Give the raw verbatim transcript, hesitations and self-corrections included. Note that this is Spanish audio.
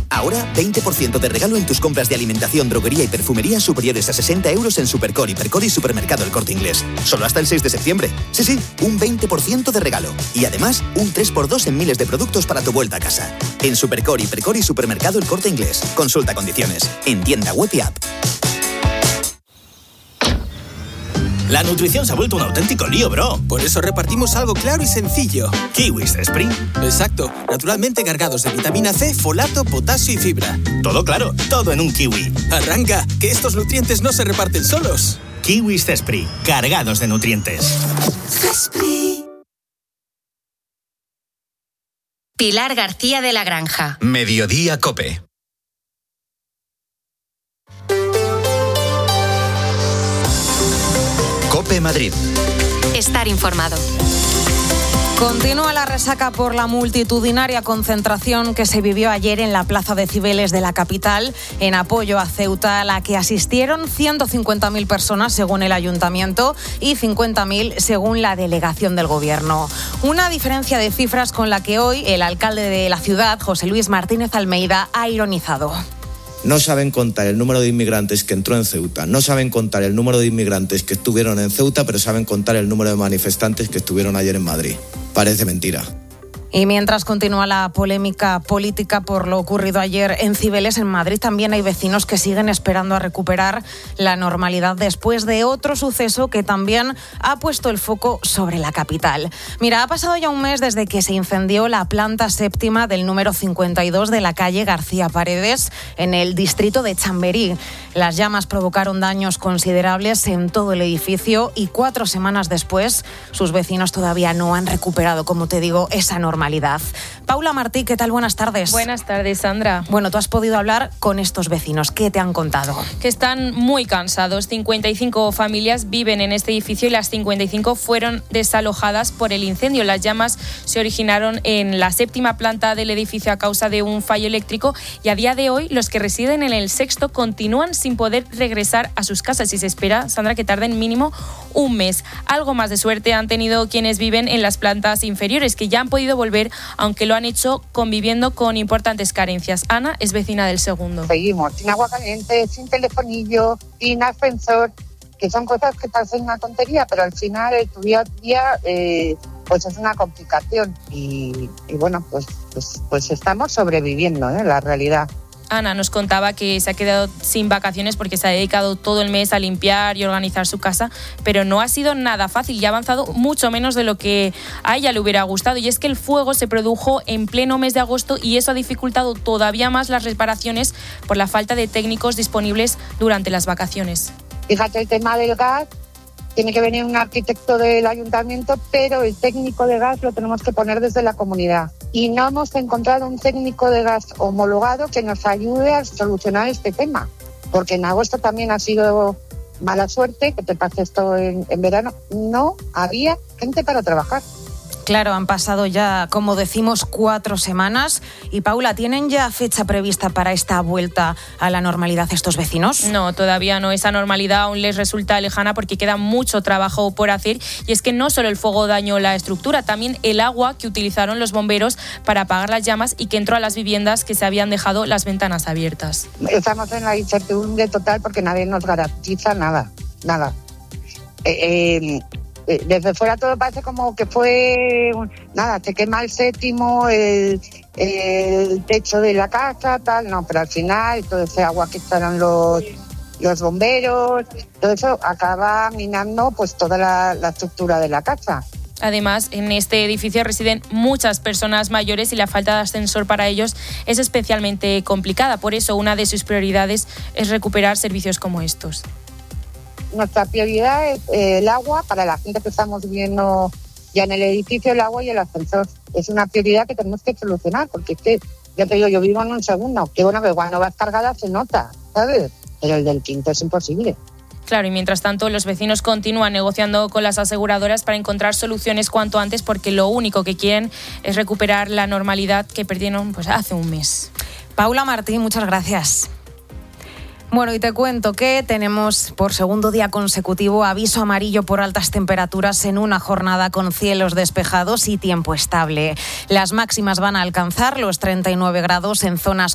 Ahora, veinte por ciento de regalo en tus compras de alimentación, droguería y perfumería superiores a sesenta euros en Supercore, Hipercor y Supermercado El Corte Inglés. Solo hasta el seis de septiembre. Sí, sí, un veinte por ciento de regalo. Y además, un tres por dos en miles de productos para tu vuelta a casa. En Supercore, Hipercor y Supermercado El Corte Inglés. Consulta condiciones. En tienda web y app. La nutrición se ha vuelto un auténtico lío, bro. Por eso repartimos algo claro y sencillo. Kiwis Esprit. Exacto. Naturalmente cargados de vitamina C, folato, potasio y fibra. Todo claro, todo en un kiwi. Arranca, que estos nutrientes no se reparten solos. Kiwis Esprit, cargados de nutrientes. Esprit. Pilar García de la Granja. Mediodía COPE. COPE Madrid. Estar informado. Continúa la resaca por la multitudinaria concentración que se vivió ayer en la Plaza de Cibeles de la capital en apoyo a Ceuta, a la que asistieron ciento cincuenta mil personas según el ayuntamiento y cincuenta mil según la delegación del gobierno. Una diferencia de cifras con la que hoy el alcalde de la ciudad, José Luis Martínez Almeida, ha ironizado. No saben contar el número de inmigrantes que entró en Ceuta, no saben contar el número de inmigrantes que estuvieron en Ceuta, pero saben contar el número de manifestantes que estuvieron ayer en Madrid. Parece mentira. Y mientras continúa la polémica política por lo ocurrido ayer en Cibeles, en Madrid también hay vecinos que siguen esperando a recuperar la normalidad después de otro suceso que también ha puesto el foco sobre la capital. Mira, ha pasado ya un mes desde que se incendió la planta séptima del número cincuenta y dos de la calle García Paredes en el distrito de Chamberí. Las llamas provocaron daños considerables en todo el edificio y cuatro semanas después sus vecinos todavía no han recuperado, como te digo, esa normalidad. Paula Martí, ¿qué tal? Buenas tardes. Buenas tardes, Sandra. Bueno, tú has podido hablar con estos vecinos. ¿Qué te han contado? Que están muy cansados. cincuenta y cinco familias viven en este edificio y las cincuenta y cinco fueron desalojadas por el incendio. Las llamas se originaron en la séptima planta del edificio a causa de un fallo eléctrico y a día de hoy los que residen en el sexto continúan sin poder regresar a sus casas y se espera, Sandra, que tarden mínimo un mes. Algo más de suerte han tenido quienes viven en las plantas inferiores, que ya han podido volver, aunque lo han hecho conviviendo con importantes carencias. Ana es vecina del segundo. Seguimos sin agua caliente, sin telefonillo, sin ascensor, que son cosas que parecen una tontería, pero al final el tu día a día eh, pues es una complicación y, y bueno, pues, pues, pues estamos sobreviviendo, ¿eh? La realidad. Ana nos contaba que se ha quedado sin vacaciones porque se ha dedicado todo el mes a limpiar y organizar su casa, pero no ha sido nada fácil y ha avanzado mucho menos de lo que a ella le hubiera gustado. Y es que el fuego se produjo en pleno mes de agosto y eso ha dificultado todavía más las reparaciones por la falta de técnicos disponibles durante las vacaciones. Fíjate, el tema del gas, tiene que venir un arquitecto del ayuntamiento, pero el técnico de gas lo tenemos que poner desde la comunidad. Y no hemos encontrado un técnico de gas homologado que nos ayude a solucionar este tema. Porque en agosto también ha sido mala suerte, que te pase esto en, en verano. No había gente para trabajar. Claro, han pasado ya, como decimos, cuatro semanas. Y Paula, ¿tienen ya fecha prevista para esta vuelta a la normalidad estos vecinos? No, todavía no. Esa normalidad aún les resulta lejana porque queda mucho trabajo por hacer. Y es que no solo el fuego dañó la estructura, también el agua que utilizaron los bomberos para apagar las llamas y que entró a las viviendas que se habían dejado las ventanas abiertas. Estamos en la incertidumbre total porque nadie nos garantiza nada, nada. Eh, eh, Desde fuera todo parece como que fue, nada, se quema el séptimo, el, el techo de la casa, tal, no, pero al final todo ese agua que echaron los, los bomberos, todo eso acaba minando pues toda la, la estructura de la casa. Además, en este edificio residen muchas personas mayores y la falta de ascensor para ellos es especialmente complicada. Por eso, una de sus prioridades es recuperar servicios como estos. Nuestra prioridad es eh, el agua para la gente que estamos viviendo ya en el edificio, el agua y el ascensor. Es una prioridad que tenemos que solucionar, porque es que, ya te digo, yo vivo en un segundo, que bueno, que cuando vas cargada se nota, ¿sabes? Pero el del quinto es imposible. Claro, y mientras tanto los vecinos continúan negociando con las aseguradoras para encontrar soluciones cuanto antes, porque lo único que quieren es recuperar la normalidad que perdieron pues hace un mes. Paula Martín, muchas gracias. Bueno, y te cuento que tenemos por segundo día consecutivo aviso amarillo por altas temperaturas en una jornada con cielos despejados y tiempo estable. Las máximas van a alcanzar los treinta y nueve grados en zonas